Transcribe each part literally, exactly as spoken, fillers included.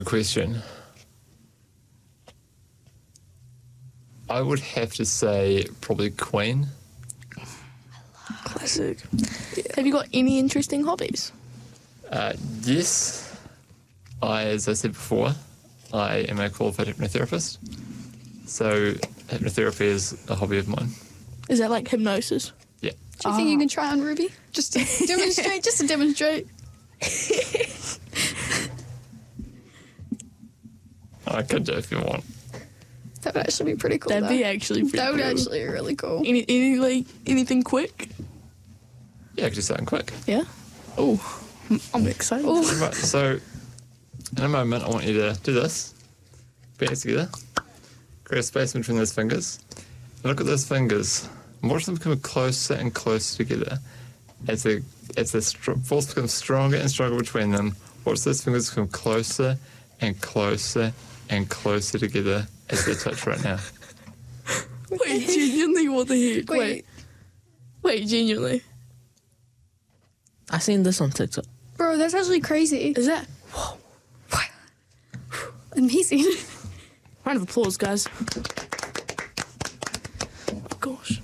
Question. I would have to say probably Queen. Classic. Yeah. Have you got any interesting hobbies? Uh, yes. I, as I said before, I am a qualified hypnotherapist. So hypnotherapy is a hobby of mine. Is that like hypnosis? Yeah. Do you oh. think you can try on Ruby? Just to demonstrate, just to demonstrate. I could do if you want. That would actually be pretty cool. That'd though. be actually pretty That would cool. actually be really cool. Any, any like anything quick? Yeah, I could do something quick. Yeah. Oh, I'm excited. Ooh. Right, so in a moment, I want you to do this. Put it together. Create a space between those fingers. And look at those fingers. And watch them become closer and closer together. As the as the str- force becomes stronger and stronger between them, watch those fingers become closer and closer and closer together as they touch right now. Wait, genuinely, what the heck? Wait. Wait, wait, genuinely. I seen this on TikTok. Bro, that's actually crazy. Is that? Amazing. Round of applause, guys. Oh, gosh.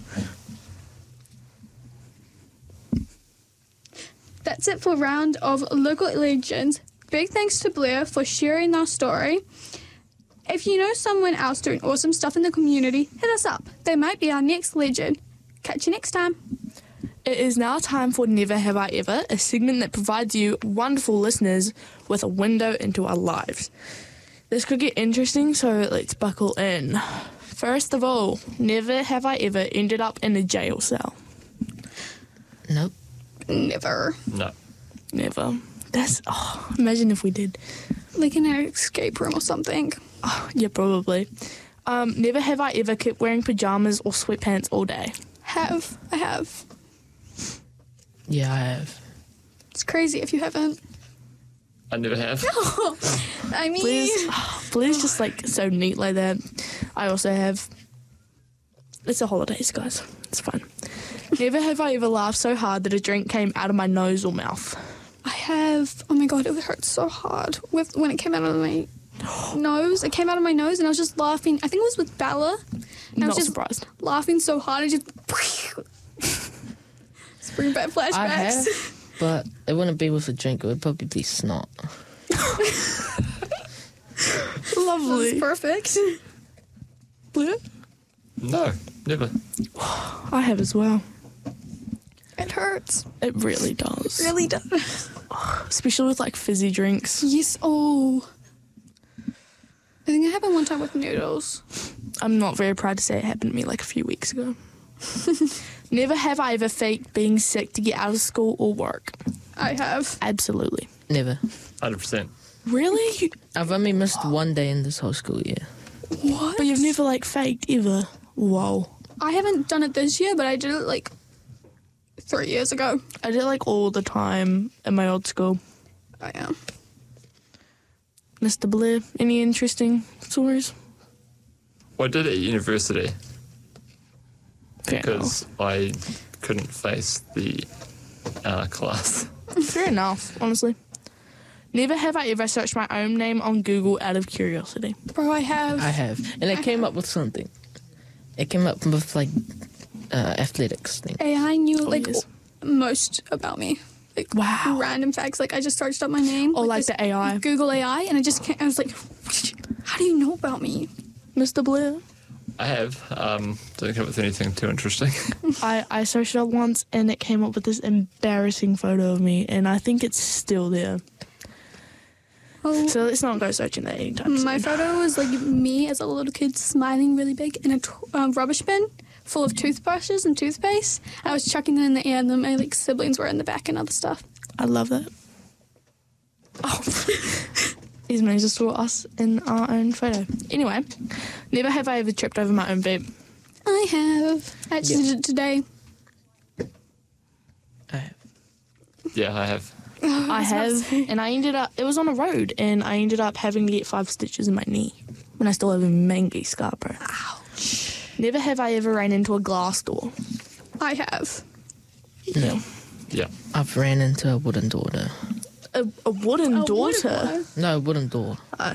That's it for round of local legends. Big thanks to Blair for sharing our story. If you know someone else doing awesome stuff in the community, hit us up. They might be our next legend. Catch you next time. It is now time for Never Have I Ever, a segment that provides you wonderful listeners with a window into our lives. This could get interesting, so let's buckle in. First of all, never have I ever ended up in a jail cell. Nope. Never. No. Never. That's, oh, imagine if we did. Like in an escape room or something. Oh, yeah, probably. Um, never have I ever kept wearing pajamas or sweatpants all day. Have. I have. Yeah, I have. It's crazy if you haven't. I never have. I mean... Blair's, oh, Blair's just like so neat like that. I also have. It's the holidays, guys. It's fun. Never have I ever laughed so hard that a drink came out of my nose or mouth. I have. Oh my god, it hurt so hard with when it came out of my nose. It came out of my nose and I was just laughing. I think it was with Bella. And I Not was just surprised. laughing so hard. I just... Bring back flashbacks. I have, but it wouldn't be with a drink. It would probably be snot. Lovely. That's perfect. Blair? No, never. I have as well. It hurts. It really does. It really does. Especially with like fizzy drinks. Yes. Oh. I think it happened one time with noodles. I'm not very proud to say it happened to me like a few weeks ago. Never have I ever faked being sick to get out of school or work. I have. Absolutely. Never. one hundred percent. Really? I've only missed one day in this whole school year. What? But you've never like faked ever. Whoa. I haven't done it this year, but I did it like three years ago. I did it like all the time in my old school. I am. Mister Blair, any interesting stories? Well, I did it at university. Fair Because I couldn't face the uh, class. enough. Fair enough, honestly. Never have I ever searched my own name on Google out of curiosity. Bro, I have. I have. And it I came have. up with something. It came up with, like, uh, athletics thing. A I knew, Oh, like, yes. most about me. Like, Wow. random facts. Like, I just searched up my name. Or like this the A I. Google A I, and I just can't, I was like, how do you know about me? Mister Blair? I have. Um, didn't come up with anything too interesting. I, I searched it up once and it came up with this embarrassing photo of me, and I think it's still there. Oh, So let's not go searching that anytime soon. my photo was like me as a little kid smiling really big in a t- um, rubbish bin full of toothbrushes and toothpaste. I was chucking them in the air, and then my like siblings were in the back and other stuff. I love that. Oh. He's managed to saw us in our own photo. Anyway, never have I ever tripped over my own feet. I have. I actually Yeah. did it today. I have. Yeah, I have. I have, and I ended up, it was on a road, and I ended up having to get five stitches in my knee when I still have a mangy scar, bro. Ouch. Never have I ever ran into a glass door. I have. No. Yeah. I've ran into a wooden door, though. a, a wooden A daughter. wooden one. No, wooden door.